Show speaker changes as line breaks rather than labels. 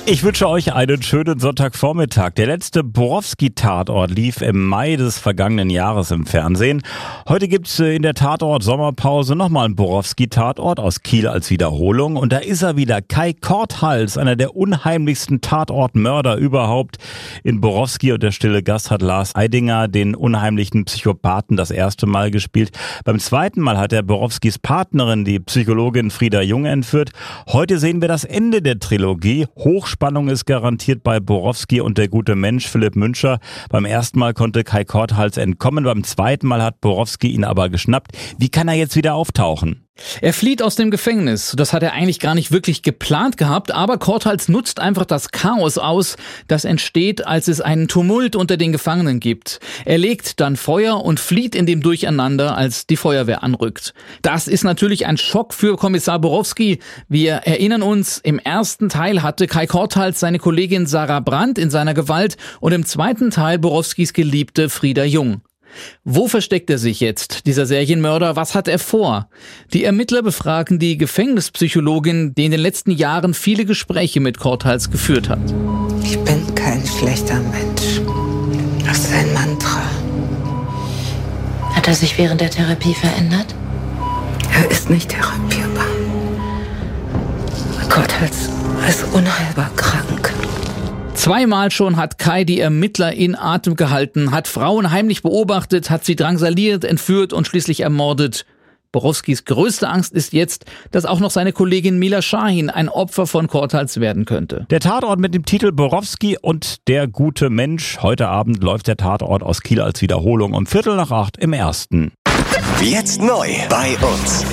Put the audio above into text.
Ich wünsche euch einen schönen Sonntagvormittag. Der letzte Borowski-Tatort lief im Mai des vergangenen Jahres im Fernsehen. Heute gibt's in der Tatort-Sommerpause nochmal einen Borowski-Tatort aus Kiel als Wiederholung. Und da ist er wieder, Kai Korthals, einer der unheimlichsten Tatortmörder überhaupt. In Borowski und der stille Gast hat Lars Eidinger den unheimlichen Psychopathen das erste Mal gespielt. Beim zweiten Mal hat er Borowskis Partnerin, die Psychologin Frieda Jung, entführt. Heute sehen wir das Ende der Trilogie. Hochspannung ist garantiert bei Borowski und der gute Mensch Philipp Müncher. Beim ersten Mal konnte Kai Korthals entkommen, beim zweiten Mal hat Borowski ihn aber geschnappt. Wie kann er jetzt wieder auftauchen?
Er flieht aus dem Gefängnis. Das hat er eigentlich gar nicht wirklich geplant gehabt, aber Korthals nutzt einfach das Chaos aus, das entsteht, als es einen Tumult unter den Gefangenen gibt. Er legt dann Feuer und flieht in dem Durcheinander, als die Feuerwehr anrückt. Das ist natürlich ein Schock für Kommissar Borowski. Wir erinnern uns, im ersten Teil hatte Kai Korthals seine Kollegin Sarah Brandt in seiner Gewalt und im zweiten Teil Borowskis Geliebte Frieda Jung. Wo versteckt er sich jetzt, dieser Serienmörder? Was hat er vor? Die Ermittler befragen die Gefängnispsychologin, die in den letzten Jahren viele Gespräche mit Korthals geführt hat.
Ich bin kein schlechter Mensch. Das ist ein Mantra.
Hat er sich während der Therapie verändert?
Er ist nicht therapierbar. Korthals ist unheilbar krank.
Zweimal schon hat Kai die Ermittler in Atem gehalten, hat Frauen heimlich beobachtet, hat sie drangsaliert, entführt und schließlich ermordet. Borowskis größte Angst ist jetzt, dass auch noch seine Kollegin Mila Shahin ein Opfer von Korthals werden könnte.
Der Tatort mit dem Titel Borowski und der gute Mensch. Heute Abend läuft der Tatort aus Kiel als Wiederholung um 7:45 im Ersten.
Jetzt neu bei uns.